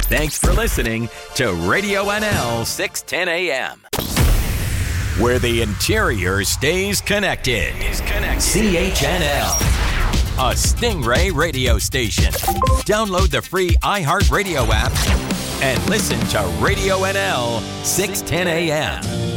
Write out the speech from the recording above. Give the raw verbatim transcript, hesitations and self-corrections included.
Thanks for listening to Radio N L six ten A M, where the interior stays connected. Is connected. C H N L, a Stingray radio station. Download the free iHeartRadio app and listen to Radio N L six ten A M.